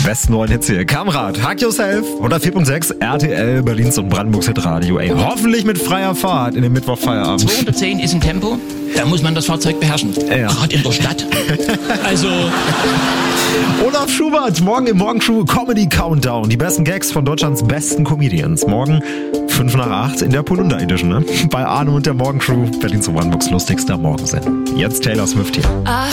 besten neuen Hits hier. Kamrat, Hug Yourself, 104.6, RTL, Berlins und Brandenburgs Hitradio. Ey, hoffentlich mit freier Fahrt in den Mittwochfeierabend. 210 ist ein Tempo, da muss man das Fahrzeug beherrschen. Ja. Gerade in der Stadt. Also... Olaf Schubert, morgen im Morgenshow Comedy Countdown. Die besten Gags von Deutschlands besten Comedians. Morgen 5 nach 8 in der Polunder Edition, ne? Bei Arno und der Morgenshow, Berlins und Brandenburgs lustigster Morgensendung. Jetzt Taylor Swift hier.